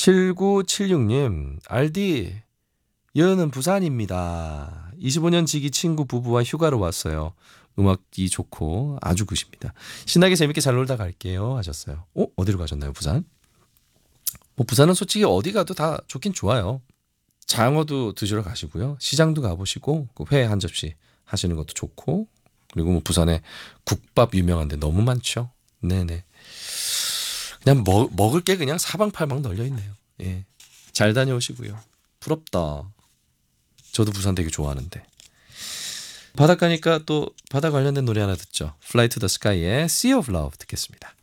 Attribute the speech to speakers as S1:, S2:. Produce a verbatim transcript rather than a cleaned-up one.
S1: 칠구칠육 님, 알디, 여는 부산입니다. 이십오 년 지기 친구 부부와 휴가로 왔어요. 음악이 좋고 아주 굿입니다. 신나게 재밌게 잘 놀다 갈게요 하셨어요. 어? 어디로 가셨나요, 부산? 뭐 부산은 솔직히 어디 가도 다 좋긴 좋아요. 장어도 드시러 가시고요. 시장도 가보시고 회 한 접시 하시는 것도 좋고, 그리고 뭐 부산에 국밥 유명한 데 너무 많죠. 네네. 그냥 먹, 먹을 게 그냥 사방팔방 널려 있네요. 예. 잘 다녀오시고요. 부럽다. 저도 부산 되게 좋아하는데. 바닷가니까 또 바다 관련된 노래 하나 듣죠. Fly to the Sky의 Sea of Love 듣겠습니다.